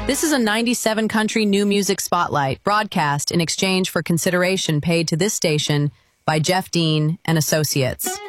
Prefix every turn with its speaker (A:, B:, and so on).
A: This is a 97 country new music spotlight broadcast in exchange for consideration paid to this station by Jeff Dean and Associates.